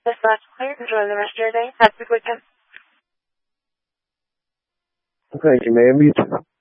This last clear. Enjoy the rest of your day. Have a good weekend. Thank you, ma'am. You too.